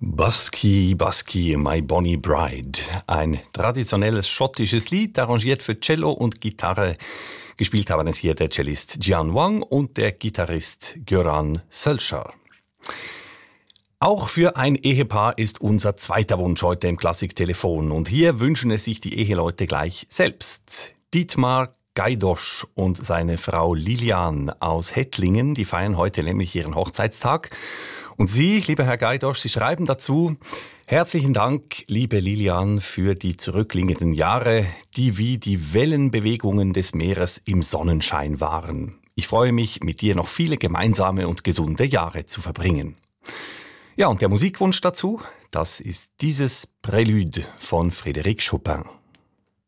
Busky, Busky, My Bonnie Bride. Ein traditionelles schottisches Lied, arrangiert für Cello und Gitarre. Gespielt haben es hier der Cellist Jian Wang und der Gitarrist Göran Sölscher. Auch für ein Ehepaar ist unser zweiter Wunsch heute im Klassiktelefon. Und hier wünschen es sich die Eheleute gleich selbst. Dietmar Gajdosch und seine Frau Lilian aus Hettlingen, die feiern heute nämlich ihren Hochzeitstag. Und Sie, lieber Herr Gajdosch, Sie schreiben dazu: Herzlichen Dank, liebe Lilian, für die zurückliegenden Jahre, die wie die Wellenbewegungen des Meeres im Sonnenschein waren. Ich freue mich, mit dir noch viele gemeinsame und gesunde Jahre zu verbringen. Ja, und der Musikwunsch dazu, das ist dieses Prälude von Frédéric Chopin.